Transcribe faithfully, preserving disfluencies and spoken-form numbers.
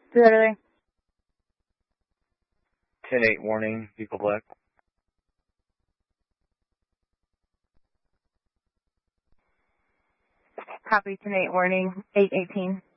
Do that earlier. ten eight warning, vehicle black. Copy, ten eight warning, eight eighteen.